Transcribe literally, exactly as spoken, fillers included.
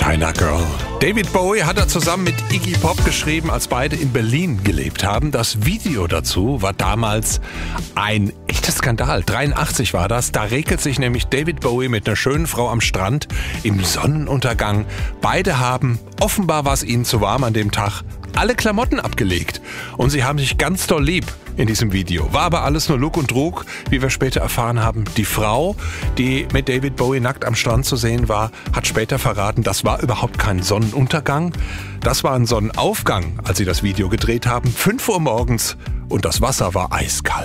China Girl. David Bowie hat er zusammen mit Iggy Pop geschrieben, als beide in Berlin gelebt haben. Das Video dazu war damals ein echter Skandal. dreiundachtzig war das. Da regelt sich nämlich David Bowie mit einer schönen Frau am Strand im Sonnenuntergang. Beide haben, offenbar war es ihnen zu warm an dem Tag, alle Klamotten abgelegt. Und sie haben sich ganz doll lieb in diesem Video. War aber alles nur Lug und Trug, wie wir später erfahren haben. Die Frau, die mit David Bowie nackt am Strand zu sehen war, hat später verraten, das war überhaupt kein Sonnenuntergang. Das war ein Sonnenaufgang, als sie das Video gedreht haben. fünf Uhr morgens und das Wasser war eiskalt.